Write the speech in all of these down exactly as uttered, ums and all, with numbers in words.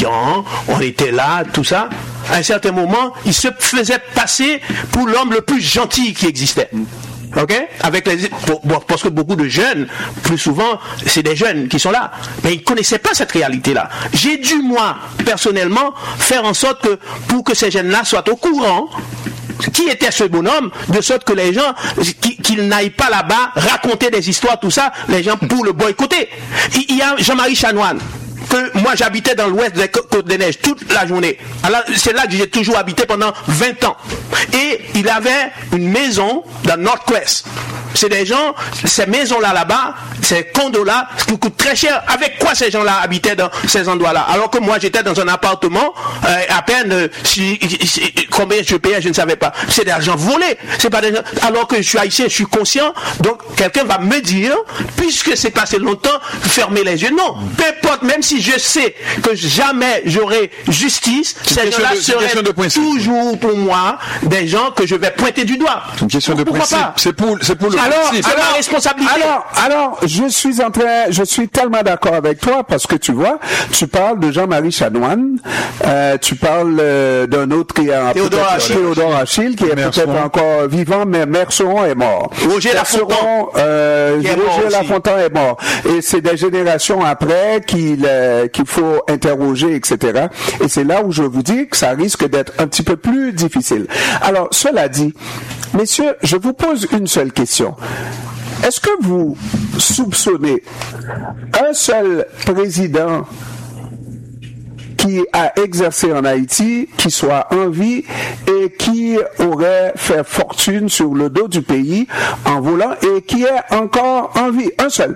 étudiants, on était là, tout ça. À un certain moment, il se faisait passer pour l'homme le plus gentil qui existait. Ok? Avec les, pour, pour, parce que beaucoup de jeunes, plus souvent, c'est des jeunes qui sont là. Mais ils ne connaissaient pas cette réalité-là. J'ai dû, moi, personnellement, faire en sorte que, pour que ces jeunes-là soient au courant, qui était ce bonhomme, de sorte que les gens, qu'ils n'aillent pas là-bas raconter des histoires, tout ça, les gens pour le boycotter. Il y a Jean-Marie Chanoine, que moi j'habitais dans l'ouest des Côtes-des-Neiges toute la journée. Alors c'est là que j'ai toujours habité pendant vingt ans. Et il avait une maison dans Northwest. C'est des gens, ces maisons-là là-bas, ces condos-là, qui coûtent très cher. Avec quoi ces gens-là habitaient dans ces endroits-là? Alors que moi j'étais dans un appartement, euh, à peine, euh, si, si, combien je payais, je ne savais pas. C'est de l'argent volé. C'est pas des gens, alors que je suis haïtien, je suis conscient. Donc quelqu'un va me dire, puisque c'est passé longtemps, fermez les yeux. Non, peu importe, même si je sais que jamais j'aurai justice, ces gens-là seraient toujours pour moi des gens que je vais pointer du doigt. C'est une question de principe. C'est pour, c'est pour le alors, principe. Alors, la responsabilité. Alors, alors, je suis en train, je suis tellement d'accord avec toi parce que tu vois, tu parles de Jean-Marie Chanoine, euh, tu parles euh, d'un autre qui a Théodore Achille, Théodore Achille qui est peut-être encore vivant, mais Merceron est mort. Roger Lafontaine, euh, Roger Lafontaine est mort. Et c'est des générations après qu'il euh, qu'il faut interroger, et cetera. Et c'est là où je vous dis que ça risque d'être un petit peu plus difficile. Alors, cela dit, messieurs, je vous pose une seule question. Est-ce que vous soupçonnez un seul président qui a exercé en Haïti, qui soit en vie et qui aurait fait fortune sur le dos du pays en volant et qui est encore en vie? Un seul.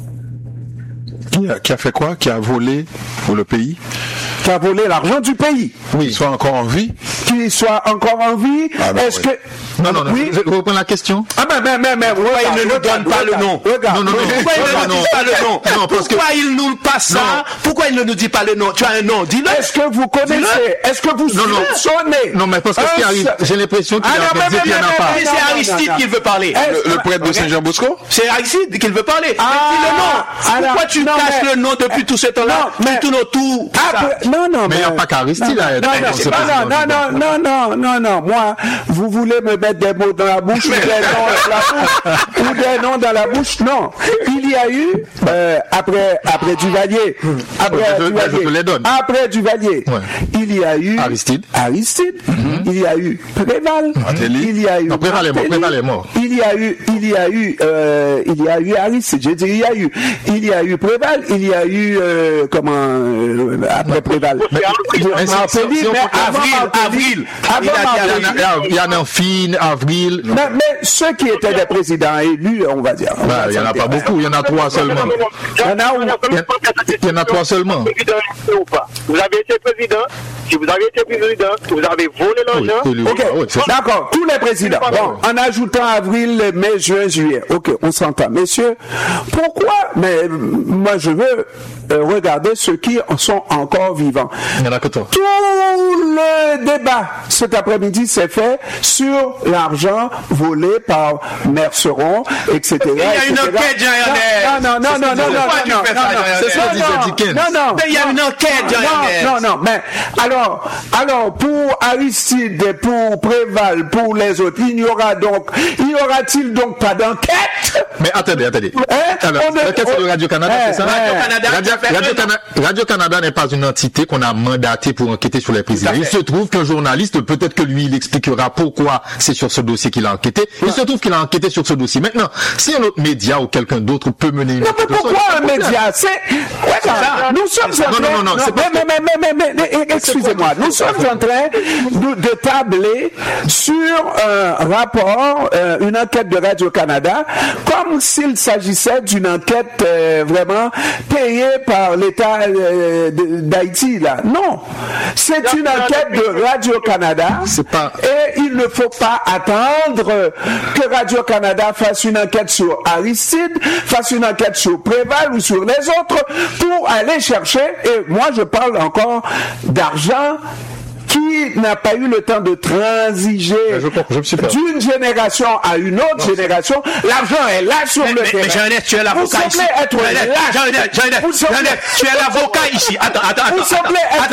Qui a, qui a fait quoi? Qui a volé pour le pays? Qui a volé l'argent du pays. Oui. Qui soit encore en vie? Qui soit encore en vie. Ah ben Est-ce oui. que... Non, non, non. Oui. Vous reprenez la question? Ah ben, ben, ben, ben, pourquoi il ne nous donne pas le nom? Regarde. Non, non, non. Pourquoi il ne nous dit pas le nom? Non, parce que... Pourquoi il nous passe ça? Pourquoi il ne nous dit pas le nom? Tu as un nom, dis-le. Est-ce que vous connaissez? Est-ce que vous Non, non. soupçonnez? Non, mais parce que ce qui arrive, j'ai l'impression qu'il Ah, a non, fait mais, qu'il n'y en a mais, pas. Mais c'est Aristide qu'il veut parler. Le, le prêtre de Saint-Jean-Bosco? C'est Aristide qu'il veut parler. Ah, mais dis le nom. alors, Pourquoi tu non, caches mais- le nom depuis tout ce temps-là? Non, mais- Tu tournes autour. Après- non, non, Mais il n'y a pas qu'Aristide à être. Non, non, c'est non, pas- non, non, non, non, non, non, moi, vous voulez me mettre des mots dans la bouche ou des noms dans la bouche, ou des noms dans la bouche, non. Il y a eu, euh, après, après Duvalier, après Je- je- Duvalier, je te les donne. après Duvalier, Ouais. il y a eu Aristide. Aristide, il y a eu Préval, Attali. il y a eu Non, Préval est mort, Attali. Préval est mort. Il y a eu, il y a eu, euh, il y a eu Aristide, j'ai dit, il y a eu, il y a eu Préval, il y a eu, euh, comment, euh, après Préval. Mais- Il y a mais si- Martelly, si on mais compte avant Avril, Martelly- Avril. avant Il a dit Martelly- Il y en a- il y en a Fine, Avril. mais, mais ceux qui étaient des présidents élus, on va dire. on Bah, va il n'y en a dire. pas beaucoup, il y en a trois seulement. Il y en a où- Il y en a trois seulement. Vous avez été président, si vous avez été président, vous avez volé l'argent. Oui, oui, Ok, oui, c'est ça. d'accord, tous les présidents. Bon, en ajoutant avril, mai, juin, juillet. Ok, on s'entend. Messieurs, pourquoi, mais euh, moi je veux euh, regarder ceux qui en sont encore vivants. Il n'y en a que toi. Tout le débat cet après-midi s'est fait sur l'argent volé par Merceron, et cetera. Il y a une et cetera. enquête, Jean-Ernest. Non, non, non, non, non, non, Pourquoi tu non, fais non, ça, non, Jean-Ernest? c'est ce que Non, disait non, Dickens. non, Non, non. Mais il y a une enquête, Jean-Ernest. Non, non, non, mais alors, alors pour Aristide et pour Préval, pour les autres, il n'y aura donc, il n'y aura-t-il donc pas d'enquête? Mais attendez, attendez. Hein? Alors, On ne- l'enquête, c'est de Radio-Canada, Eh, c'est ça? eh. Radio-Canada, Radio- ça fait Radio- un an. Cana- Radio-Canada n'est pas une entité qu'on a mandatée pour enquêter sur les présidents. Tout à Il fait. se trouve qu'un journaliste, peut-être que lui, il expliquera pourquoi c'est sur ce dossier qu'il a enquêté. Il se trouve qu'il a enquêté sur ce dossier. Maintenant, si un autre média ou quelqu'un d'autre peut mener une Non, mais enquête, pourquoi ça, un il y a pas de média? C'est, ouais, ça. nous sommes en Non, train, non, non, non, c'est mais, pas- mais, mais, mais, mais, mais, mais, excusez-moi, nous sommes en train de, de tabler sur un rapport, euh, une enquête de Radio-Canada, comme s'il s'agissait d'une enquête euh, vraiment payée par l'État euh, de- d'Haïti, là. Non. C'est une enquête de Radio-Canada. C'est pas- Et il ne faut pas attendre que Radio-Canada fasse une enquête sur Aristide, fasse une enquête sur Préval ou sur les autres pour aller chercher, et moi je parle encore d'argent qui n'a pas eu le temps de transiger Je comprends, je me suis pas. d'une génération à une autre génération. L'argent est là sur Mais, le mais, terrain. mais Jean-Ernest, tu es Vous l'avocat ici. semblez être Jean-Ernest, lâche. Jean-Ernest, Jean-Ernest, Vous semblez- Jean-Ernest, tu es l'avocat ici. Attends, attends, Vous attends. semblez attends, être